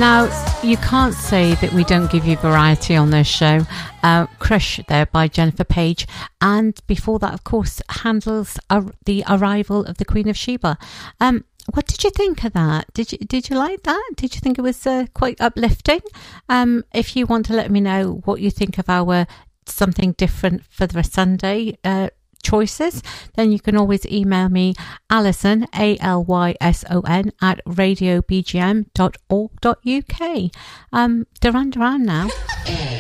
Now, you can't say that we don't give you variety on this show. Crush there by Jennifer Page, and before that, of course, Handel's The Arrival of the Queen of Sheba. What did you think of that? Did you like that? Did you think it was quite uplifting? If you want to let me know what you think of our Something Different for the Sunday choices, then you can always email me Alison, ALYSON, at radiobgm.org.uk. Duran Duran now.